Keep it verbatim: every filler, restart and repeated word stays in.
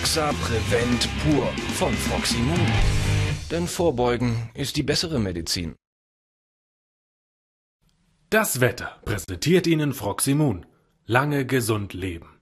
Axa Prevent Pur von Froximun. Denn Vorbeugen ist die bessere Medizin. Das Wetter präsentiert Ihnen Froximun. Lange gesund leben.